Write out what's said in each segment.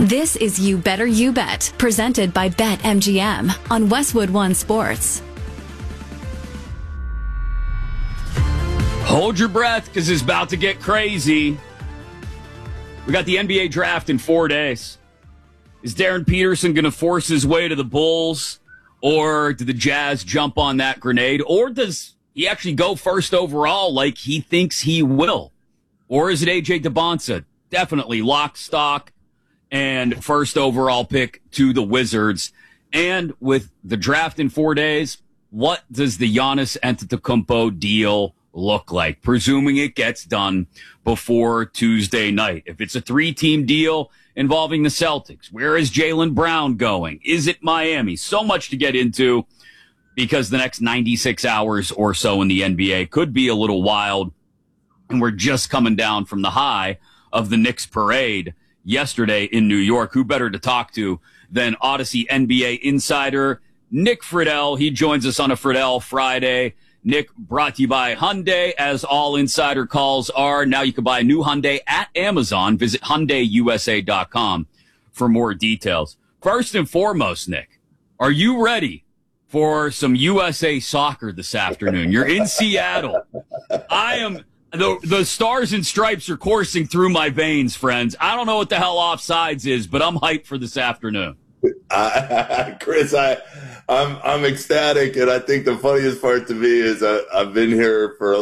This is You Better You Bet, presented by BetMGM on Westwood One Sports. Hold your breath, because it's about to get crazy. We got the NBA draft in 4 days. Is Darren Peterson going to force his way to the Bulls, or do the Jazz jump on that grenade, or does he actually go first overall like he thinks he will? Or is it A.J. Debonsa? Definitely lock, stock, and first overall pick to the Wizards. And with the draft in 4 days, what does the Giannis Antetokounmpo deal look like, presuming it gets done before Tuesday night? If it's a 3-team deal involving the Celtics, where is Jaylen Brown going? Is it Miami? So much to get into, because the next 96 hours or so in the NBA could be a little wild. And we're just coming down from the high of the Knicks parade yesterday in New York. Who better to talk to than Odyssey NBA insider Nick Friedel? He joins us on a Friedel Friday. Nick, brought to you by Hyundai, as all insider calls are. Now you can buy a new Hyundai at Amazon. Visit HyundaiUSA.com for more details. First and foremost, Nick, are you ready for some USA soccer this afternoon? You're in Seattle. I am. The stars and stripes are coursing through my veins, friends. I don't know what the hell offsides is, but I'm hyped for this afternoon. Chris, I'm ecstatic, and I think the funniest part to me is I've been here for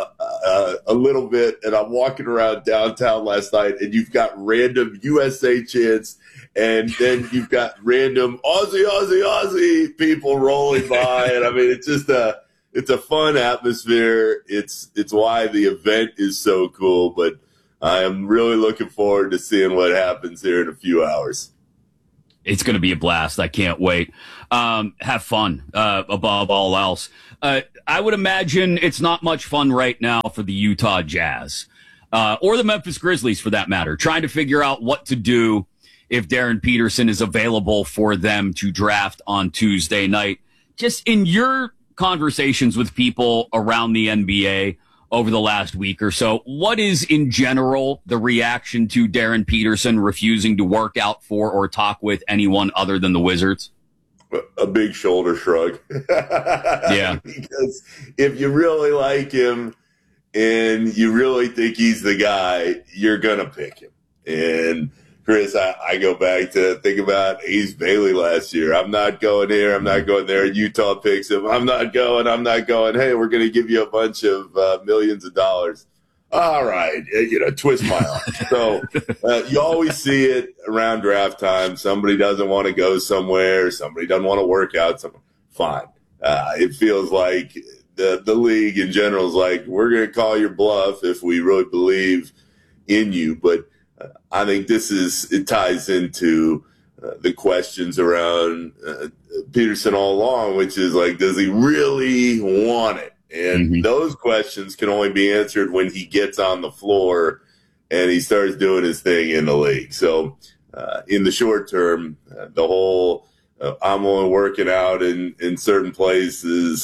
a little bit, and I'm walking around downtown last night, and you've got random USA chants, and then you've got random Aussie, Aussie, Aussie people rolling by, and I mean, it's just it's a fun atmosphere. It's why the event is so cool, but I am really looking forward to seeing what happens here in a few hours. It's going to be a blast. I can't wait. Have fun above all else. I would imagine it's not much fun right now for the Utah Jazz or the Memphis Grizzlies, for that matter, trying to figure out what to do if Darren Peterson is available for them to draft on Tuesday night. Just in your conversations with people around the NBA over the last week or so, what is in general the reaction to Darren Peterson refusing to work out for or talk with anyone other than the Wizards? A big shoulder shrug. Yeah. Because if you really like him and you really think he's the guy, you're going to pick him. And Chris, I go back to think about Ace Bailey last year. I'm not going here. I'm not going there. Utah picks him. I'm not going. Hey, we're going to give you a bunch of millions of dollars. All right. Twist my arm. So you always see it around draft time. Somebody doesn't want to go somewhere. Somebody doesn't want to work out somewhere. Fine. It feels like the league in general is like, we're going to call your bluff if we really believe in you. But I think it ties into the questions around Peterson all along, which is like, does he really want it? And those questions can only be answered when he gets on the floor and he starts doing his thing in the league. So in the short term, the whole I'm only working out in certain places.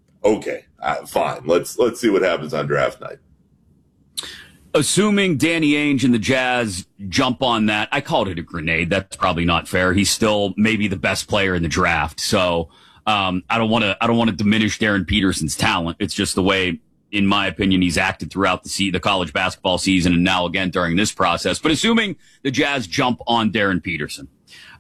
Fine. Let's see what happens on draft night. Assuming Danny Ainge and the Jazz jump on that, I called it a grenade. That's probably not fair. He's still maybe the best player in the draft. So I don't want to diminish Darren Peterson's talent. It's just the way, in my opinion, he's acted throughout the college basketball season and now again during this process. But assuming the Jazz jump on Darren Peterson,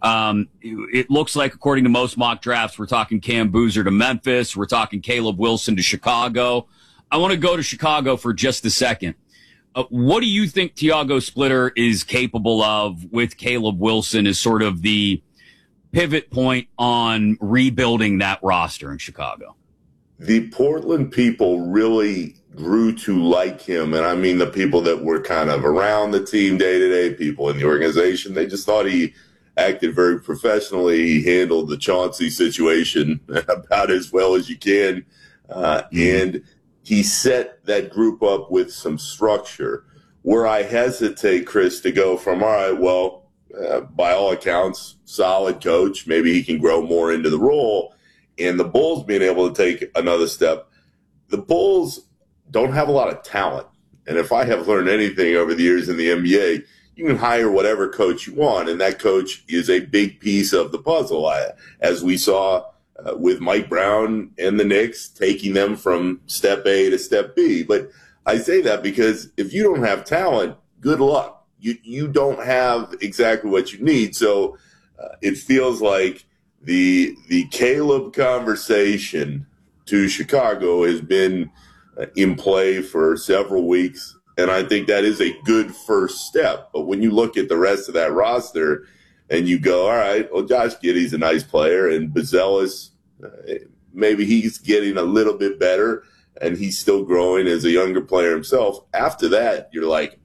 it looks like, according to most mock drafts, we're talking Cam Boozer to Memphis. We're talking Caleb Wilson to Chicago. I want to go to Chicago for just a second. What do you think Tiago Splitter is capable of with Caleb Wilson as sort of the pivot point on rebuilding that roster in Chicago? The Portland people really grew to like him, and I mean the people that were kind of around the team day-to-day, people in the organization. They just thought he acted very professionally. He handled the Chauncey situation about as well as you can, and he set that group up with some structure. Where I hesitate, Chris, to go from, all right, well, by all accounts, solid coach. Maybe he can grow more into the role. And the Bulls being able to take another step. The Bulls don't have a lot of talent. And if I have learned anything over the years in the NBA, you can hire whatever coach you want, and that coach is a big piece of the puzzle, as we saw with Mike Brown and the Knicks, taking them from step A to step B. But I say that because if you don't have talent, good luck. You don't have exactly what you need. So it feels like the Caleb conversation to Chicago has been in play for several weeks. And I think that is a good first step. But when you look at the rest of that roster and you go, all right, well, Josh Giddey's a nice player, and Buzelis, maybe he's getting a little bit better, and he's still growing as a younger player himself. After that, you're like,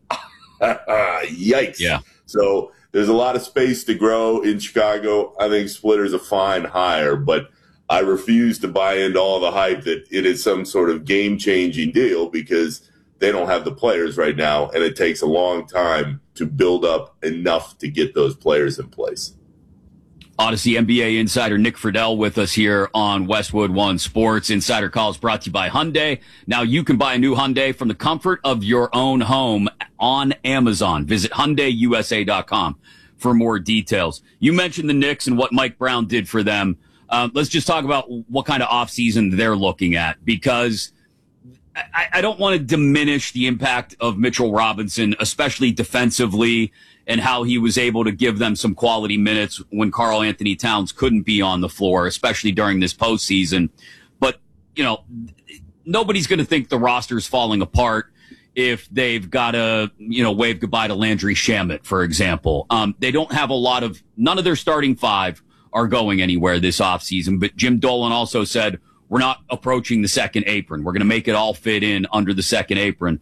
yikes. Yeah. So there's a lot of space to grow in Chicago. I think Splitter's a fine hire, but I refuse to buy into all the hype that it is some sort of game-changing deal, because they don't have the players right now, and it takes a long time to build up enough to get those players in place. Odyssey NBA insider Nick Friedel with us here on Westwood One Sports. Insider Calls brought to you by Hyundai. Now you can buy a new Hyundai from the comfort of your own home on Amazon. Visit HyundaiUSA.com for more details. You mentioned the Knicks and what Mike Brown did for them. Let's just talk about what kind of offseason they're looking at, because I don't want to diminish the impact of Mitchell Robinson, especially defensively, and how he was able to give them some quality minutes when Karl Anthony Towns couldn't be on the floor, especially during this postseason. But, nobody's going to think the roster's falling apart if they've got to, wave goodbye to Landry Shamet, for example. They don't have none of their starting five are going anywhere this offseason. But Jim Dolan also said, we're not approaching the second apron. We're going to make it all fit in under the second apron.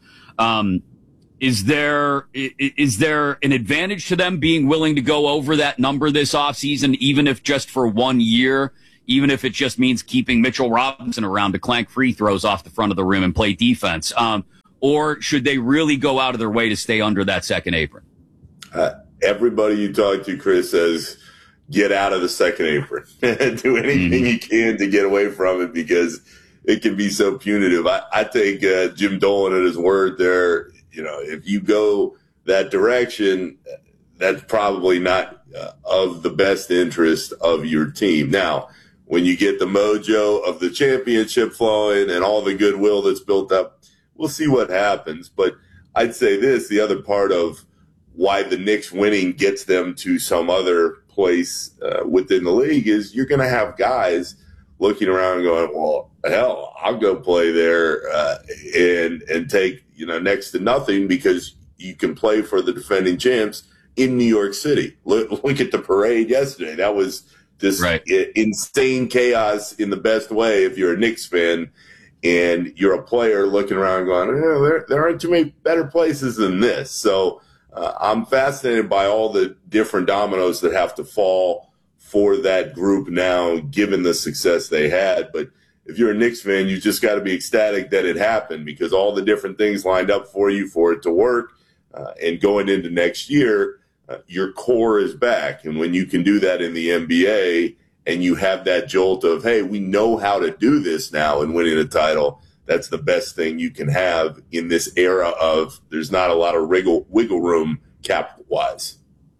Is there an advantage to them being willing to go over that number this offseason, even if just for 1 year, even if it just means keeping Mitchell Robinson around to clank free throws off the front of the rim and play defense? Or should they really go out of their way to stay under that second apron? Everybody you talk to, Chris, says, get out of the second apron. Do anything you can to get away from it, because it can be so punitive. I take Jim Dolan at his word there. If you go that direction, that's probably not of the best interest of your team. Now, when you get the mojo of the championship flowing and all the goodwill that's built up, we'll see what happens. But I'd say this, the other part of why the Knicks winning gets them to some other place within the league is you're going to have guys looking around and going, well, hell, I'll go play there and take, next to nothing, because you can play for the defending champs in New York City. Look at the parade yesterday. That was just insane chaos in the best way if you're a Knicks fan and you're a player looking around going, there aren't too many better places than this. So I'm fascinated by all the different dominoes that have to fall for that group now, given the success they had. But if you're a Knicks fan, you just got to be ecstatic that it happened, because all the different things lined up for you for it to work. And going into next year, your core is back. And when you can do that in the NBA and you have that jolt of, hey, we know how to do this now and winning a title, that's the best thing you can have in this era of there's not a lot of wiggle room cap-wise.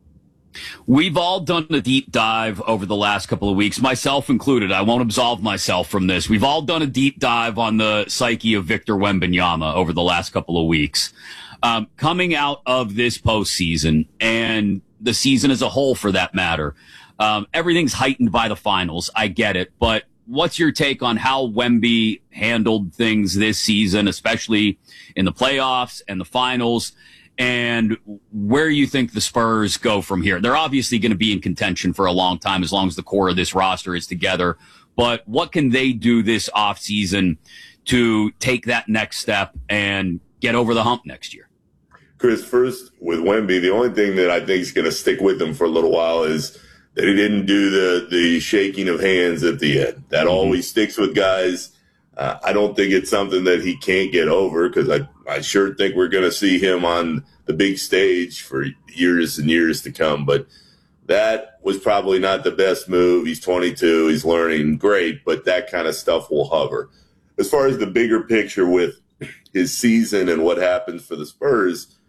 We've all done a deep dive over the last couple of weeks, myself included. I won't absolve myself from this. We've all done a deep dive on the psyche of Victor Wembanyama over the last couple of weeks. Coming out of this postseason and the season as a whole, for that matter, everything's heightened by the finals. I get it. But what's your take on how Wemby handled things this season, especially in the playoffs and the finals, and where you think the Spurs go from here? They're obviously going to be in contention for a long time as long as the core of this roster is together. But what can they do this offseason to take that next step and get over the hump next year? Chris, first with Wemby, the only thing that I think is going to stick with him for a little while is that he didn't do the shaking of hands at the end. That always sticks with guys. I don't think it's something that he can't get over, because I sure think we're going to see him on the big stage for years and years to come. But that was probably not the best move. He's 22. He's learning. Great. But that kind of stuff will hover. As far as the bigger picture with his season and what happens for the Spurs,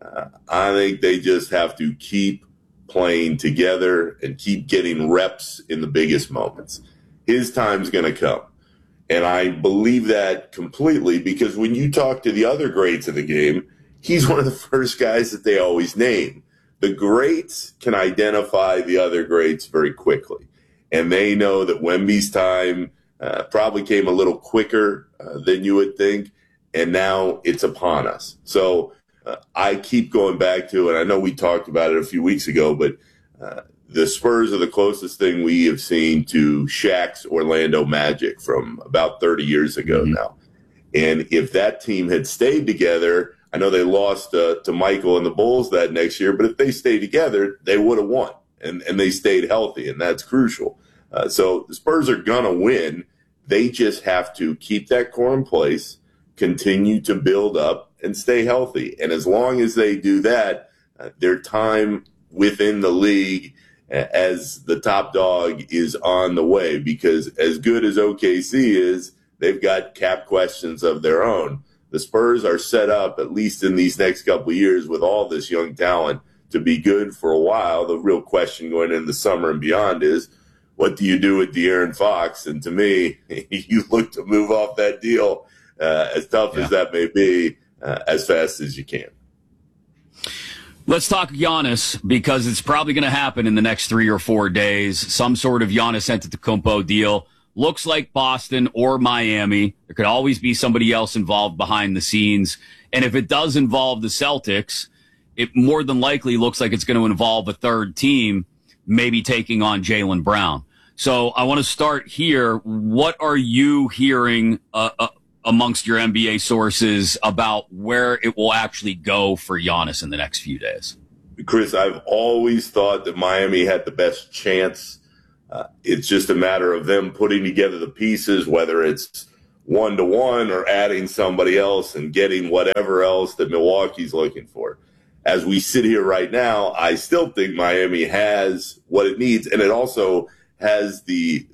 I think they just have to keep playing together and keep getting reps in the biggest moments. His time's going to come. And I believe that completely because when you talk to the other greats of the game, he's one of the first guys that they always name. The greats can identify the other greats very quickly. And they know that Wemby's time probably came a little quicker than you would think. And now it's upon us. So I keep going back to, and I know we talked about it a few weeks ago, but the Spurs are the closest thing we have seen to Shaq's Orlando Magic from about 30 years ago now. And if that team had stayed together, I know they lost to Michael and the Bulls that next year, but if they stayed together, they would have won. And they stayed healthy, and that's crucial. So the Spurs are going to win. They just have to keep that core in place, continue to build up, and stay healthy. And as long as they do that, their time within the league as the top dog is on the way, because as good as OKC is, they've got cap questions of their own. The Spurs are set up, at least in these next couple of years, with all this young talent to be good for a while. The real question going into the summer and beyond is, what do you do with De'Aaron Fox? And to me, you look to move off that deal, as tough as that may be, as fast as you can. Let's talk Giannis, because it's probably going to happen in the next 3 or 4 days. Some sort of Giannis Antetokounmpo deal. Looks like Boston or Miami. There could always be somebody else involved behind the scenes. And if it does involve the Celtics, it more than likely looks like it's going to involve a third team, maybe taking on Jaylen Brown. So I want to start here. What are you hearing amongst your NBA sources about where it will actually go for Giannis in the next few days? Chris, I've always thought that Miami had the best chance. It's just a matter of them putting together the pieces, whether it's 1-to-1 or adding somebody else and getting whatever else that Milwaukee's looking for. As we sit here right now, I still think Miami has what it needs, and it also has the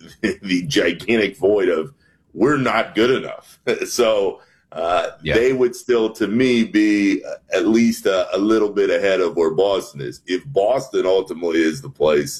gigantic void of we're not good enough. So they would still, to me, be at least a little bit ahead of where Boston is. If Boston ultimately is the place,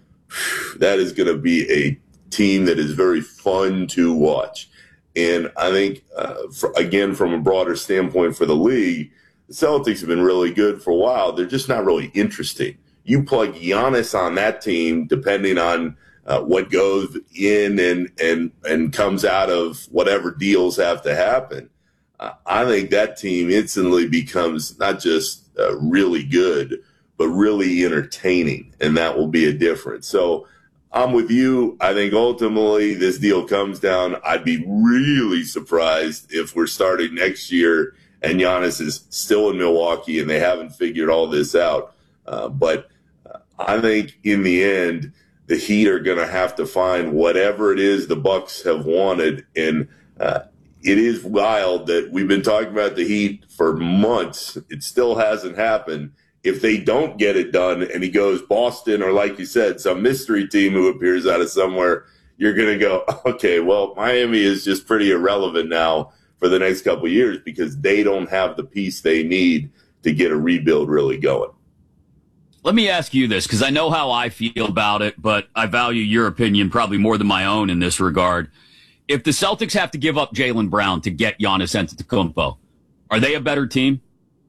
that is going to be a team that is very fun to watch. And I think, again, from a broader standpoint for the league, the Celtics have been really good for a while. They're just not really interesting. You plug Giannis on that team, depending on what goes in and comes out of whatever deals have to happen, I think that team instantly becomes not just really good, but really entertaining, and that will be a difference. So I'm with you. I think ultimately this deal comes down. I'd be really surprised if we're starting next year and Giannis is still in Milwaukee and they haven't figured all this out. But I think in the end, the Heat are going to have to find whatever it is the Bucks have wanted. And it is wild that we've been talking about the Heat for months. It still hasn't happened. If they don't get it done and he goes Boston or, like you said, some mystery team who appears out of somewhere, you're going to go, okay, well, Miami is just pretty irrelevant now for the next couple of years because they don't have the piece they need to get a rebuild really going. Let me ask you this, because I know how I feel about it, but I value your opinion probably more than my own in this regard. If the Celtics have to give up Jaylen Brown to get Giannis Antetokounmpo, are they a better team?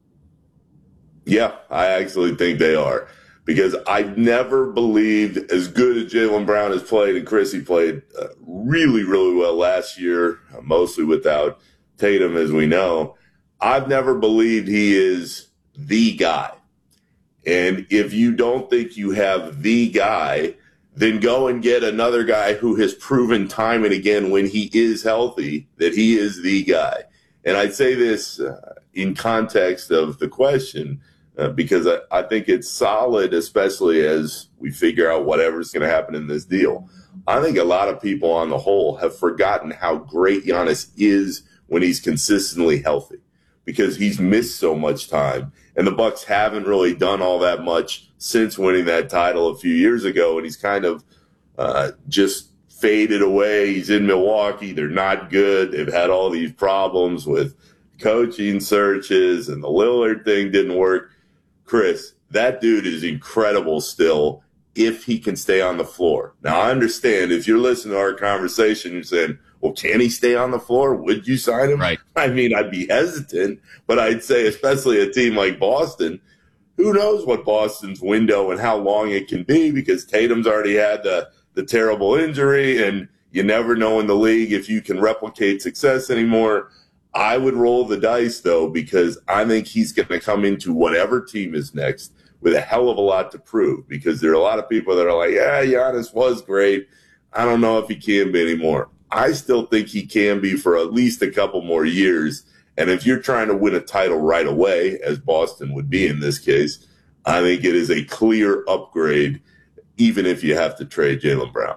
Yeah, I actually think they are, because I've never believed, as good as Jaylen Brown has played, and Chris, he played really, really well last year, mostly without Tatum, as we know. I've never believed he is the guy. And if you don't think you have the guy, then go and get another guy who has proven time and again when he is healthy that he is the guy. And I'd say this in context of the question, because I think it's solid, especially as we figure out whatever's going to happen in this deal. I think a lot of people on the whole have forgotten how great Giannis is when he's consistently healthy, because he's missed so much time. And the Bucks haven't really done all that much since winning that title a few years ago. And he's kind of just faded away. He's in Milwaukee. They're not good. They've had all these problems with coaching searches and the Lillard thing didn't work. Chris, that dude is incredible still if he can stay on the floor. Now, I understand if you're listening to our conversation, you're saying, well, can he stay on the floor? Would you sign him? Right. I mean, I'd be hesitant, but I'd say especially a team like Boston, who knows what Boston's window and how long it can be, because Tatum's already had the terrible injury, and you never know in the league if you can replicate success anymore. I would roll the dice, though, because I think he's going to come into whatever team is next with a hell of a lot to prove, because there are a lot of people that are like, yeah, Giannis was great. I don't know if he can be anymore. I still think he can be for at least a couple more years. And if you're trying to win a title right away, as Boston would be in this case, I think it is a clear upgrade, even if you have to trade Jaylen Brown.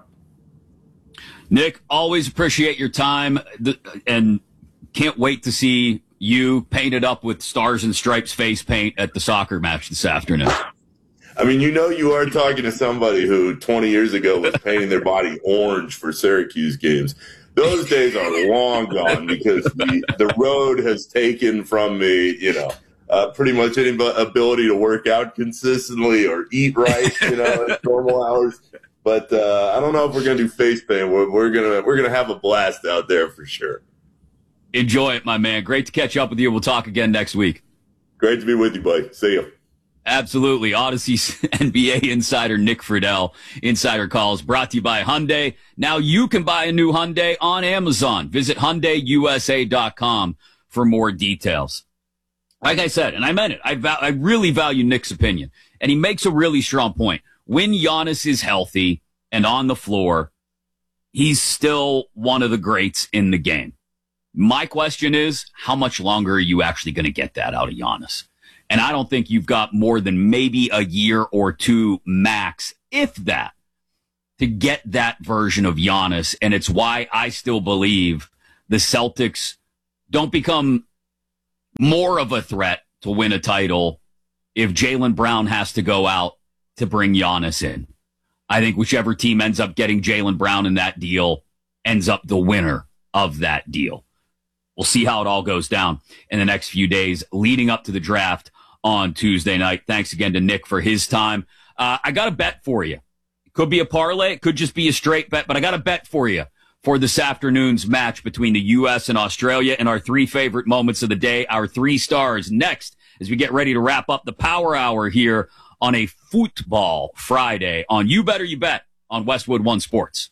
Nick, always appreciate your time, and can't wait to see you painted up with Stars and Stripes face paint at the soccer match this afternoon. I mean, you are talking to somebody who 20 years ago was painting their body orange for Syracuse games. Those days are long gone, because the road has taken from me, pretty much any ability to work out consistently or eat right, at normal hours. But I don't know if we're going to do face paint. We're gonna have a blast out there for sure. Enjoy it, my man. Great to catch up with you. We'll talk again next week. Great to be with you, buddy. See you. Absolutely. Odyssey's NBA insider Nick Friedel. Insider Calls brought to you by Hyundai. Now you can buy a new Hyundai on Amazon. Visit HyundaiUSA.com for more details. Like I said, and I meant it, I really value Nick's opinion. And he makes a really strong point. When Giannis is healthy and on the floor, he's still one of the greats in the game. My question is, how much longer are you actually going to get that out of Giannis? And I don't think you've got more than maybe a year or two max, if that, to get that version of Giannis. And it's why I still believe the Celtics don't become more of a threat to win a title if Jaylen Brown has to go out to bring Giannis in. I think whichever team ends up getting Jaylen Brown in that deal ends up the winner of that deal. We'll see how it all goes down in the next few days leading up to the draft on Tuesday night. Thanks again to Nick for his time. I got a bet for you. It could be a parlay. It could just be a straight bet, but I got a bet for you for this afternoon's match between the U.S. and Australia, and our three favorite moments of the day, our 3 stars. Next, as we get ready to wrap up the Power Hour here on a Football Friday on You Better You Bet on Westwood One Sports.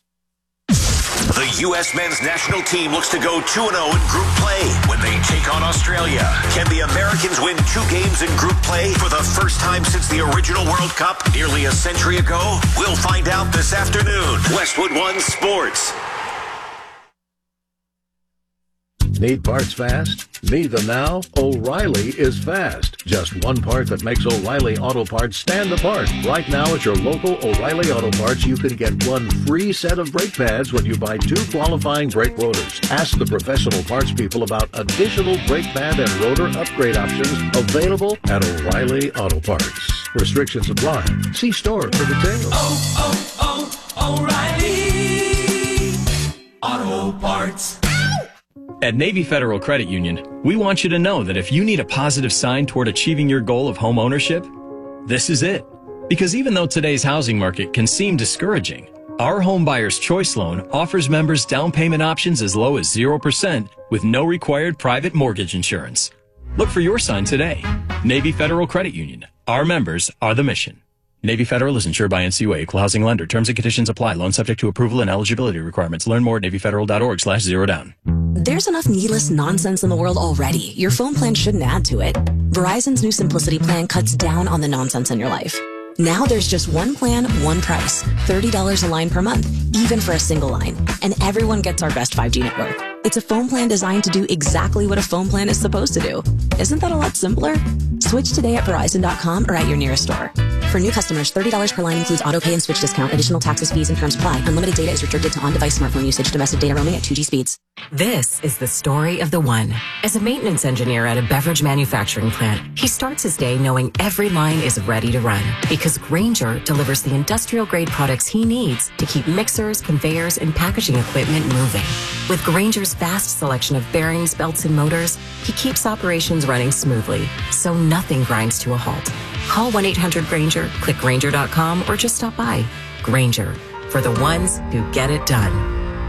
The U.S. men's national team looks to go 2-0 in group play when they take on Australia. Can the Americans win 2 games in group play for the first time since the original World Cup nearly a century ago? We'll find out this afternoon. Westwood One Sports. Need parts fast? Need them now? O'Reilly is fast. Just one part that makes O'Reilly Auto Parts stand apart. Right now at your local O'Reilly Auto Parts, you can get 1 free set of brake pads when you buy 2 qualifying brake rotors. Ask the professional parts people about additional brake pad and rotor upgrade options available at O'Reilly Auto Parts. Restrictions apply. See store for details. O'Reilly Auto Parts. At Navy Federal Credit Union, we want you to know that if you need a positive sign toward achieving your goal of home ownership, this is it. Because even though today's housing market can seem discouraging, our Home Buyer's Choice Loan offers members down payment options as low as 0% with no required private mortgage insurance. Look for your sign today. Navy Federal Credit Union. Our members are the mission. Navy Federal is insured by NCUA, Equal Housing Lender. Terms and conditions apply. Loan subject to approval and eligibility requirements. Learn more at NavyFederal.org/zerodown. There's enough needless nonsense in the world already. Your phone plan shouldn't add to it. Verizon's new Simplicity plan cuts down on the nonsense in your life. Now there's just one plan, one price. $30 a line per month, even for a single line. And everyone gets our best 5G network. It's a phone plan designed to do exactly what a phone plan is supposed to do. Isn't that a lot simpler? Switch today at Verizon.com or at your nearest store. For new customers, $30 per line includes auto pay and switch discount. Additional taxes, fees, and terms apply. Unlimited data is restricted to on-device smartphone usage. Domestic data roaming at 2G speeds. This is the story of the one. As a maintenance engineer at a beverage manufacturing plant, he starts his day knowing every line is ready to run because Grainger delivers the industrial-grade products he needs to keep mixers, conveyors, and packaging equipment moving. With Grainger's vast selection of bearings, belts, and motors, he keeps operations running smoothly, so nothing grinds to a halt. Call 1-800-GRAINGER, click Grainger.com, or just stop by. Grainger, for the ones who get it done.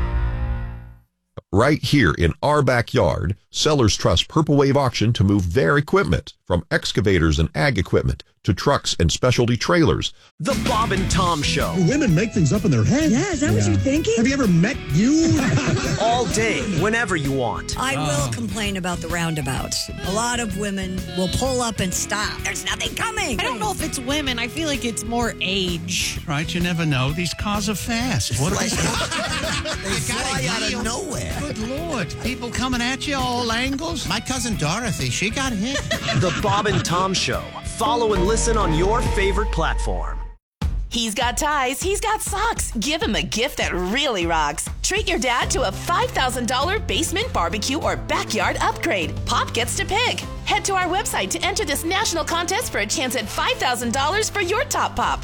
Right here in our backyard, sellers trust Purple Wave Auction to move their equipment, from excavators and ag equipment to trucks and specialty trailers. The Bob and Tom Show. Women make things up in their head. Yeah, is that what you're thinking? Have you ever met you? All day, whenever you want. I will complain about the roundabouts. A lot of women will pull up and stop. There's nothing coming. I don't know if it's women. I feel like it's more age. Right, you never know. These cars are fast. What they fly out of nowhere. Good Lord. People coming at you all angles. My cousin Dorothy, she got hit. The Bob and Tom Show. Follow and listen on your favorite platform. He's got ties, he's got socks. Give him a gift that really rocks. Treat your dad to a $5,000 basement barbecue or backyard upgrade. Pop gets to pick. Head to our website to enter this national contest for a chance at $5,000 for your top pop.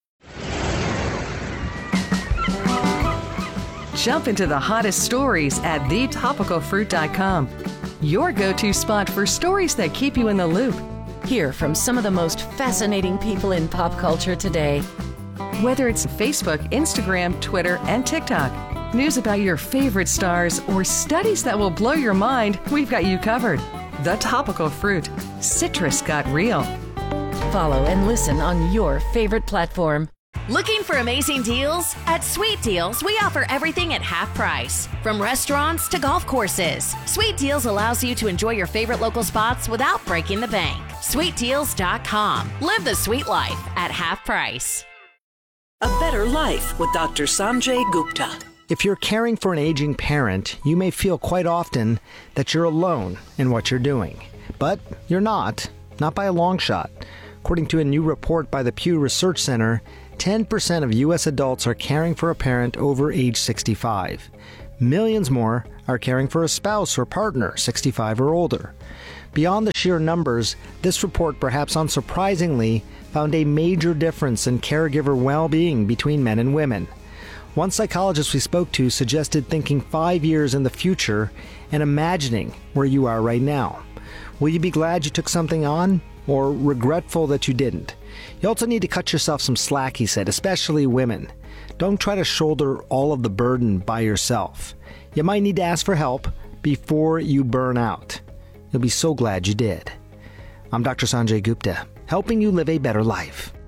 Jump into the hottest stories at thetopicalfruit.com. Your go-to spot for stories that keep you in the loop. Hear from some of the most fascinating people in pop culture today. Whether it's Facebook, Instagram, Twitter, and TikTok, news about your favorite stars, or studies that will blow your mind, we've got you covered. The Topical Fruit. Citrus got real. Follow and listen on your favorite platform. Looking for amazing deals? At Sweet Deals, we offer everything at half price. From restaurants to golf courses, Sweet Deals allows you to enjoy your favorite local spots without breaking the bank. SweetDeals.com. Live the sweet life at half price. A Better Life with Dr. Sanjay Gupta. If you're caring for an aging parent, you may feel quite often that you're alone in what you're doing. But you're not by a long shot. According to a new report by the Pew Research Center, 10% of U.S. adults are caring for a parent over age 65. Millions more are caring for a spouse or partner 65 or older. Beyond the sheer numbers, this report, perhaps unsurprisingly, found a major difference in caregiver well-being between men and women. One psychologist we spoke to suggested thinking 5 years in the future and imagining where you are right now. Will you be glad you took something on, or regretful that you didn't? You also need to cut yourself some slack, he said, especially women. Don't try to shoulder all of the burden by yourself. You might need to ask for help before you burn out. You'll be so glad you did. I'm Dr. Sanjay Gupta, helping you live a better life.